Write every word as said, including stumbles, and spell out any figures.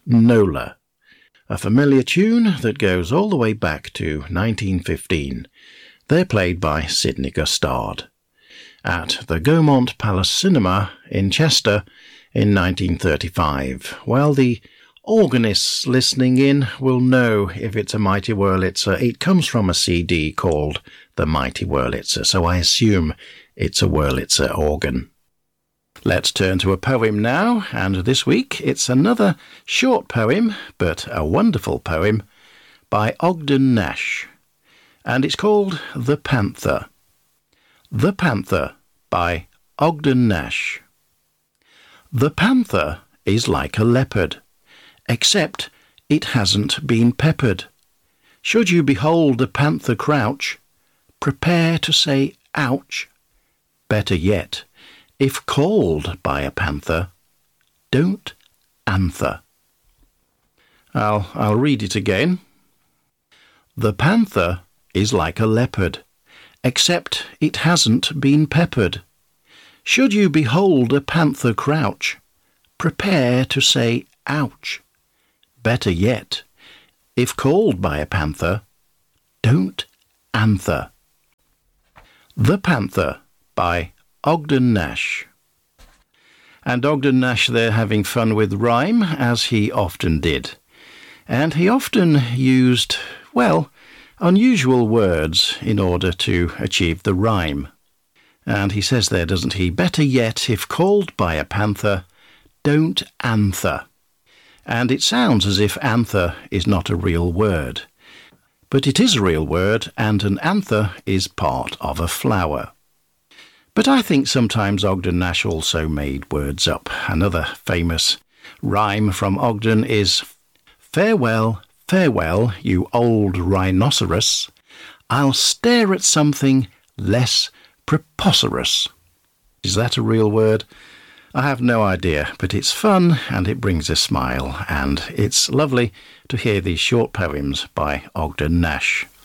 Nola, a familiar tune that goes all the way back to nineteen fifteen. They're played by Sidney Gustard at the Gaumont Palace Cinema in Chester in nineteen thirty-five. Well, the organists listening in will know if it's a Mighty Wurlitzer. It comes from a C D called The Mighty Wurlitzer, so I assume it's a Wurlitzer organ. Let's turn to a poem now, and this week it's another short poem, but a wonderful poem, by Ogden Nash, and it's called The Panther. The Panther by Ogden Nash. The panther is like a leopard, except it hasn't been peppered. Should you behold the panther crouch, prepare to say ouch. Better yet, if called by a panther, don't anther. I'll, I'll read it again. The panther is like a leopard, except it hasn't been peppered. Should you behold a panther crouch, prepare to say ouch. Better yet, if called by a panther, don't anther. The Panther by Ogden Nash. And Ogden Nash there having fun with rhyme, as he often did. And he often used, well, unusual words in order to achieve the rhyme. And he says there, doesn't he, better yet, if called by a panther, don't anther. And it sounds as if anther is not a real word. But it is a real word, and an anther is part of a flower. But I think sometimes Ogden Nash also made words up. Another famous rhyme from Ogden is, farewell, farewell, you old rhinoceros, I'll stare at something less preposterous. Is that a real word? I have no idea, but it's fun and it brings a smile, and it's lovely to hear these short poems by Ogden Nash.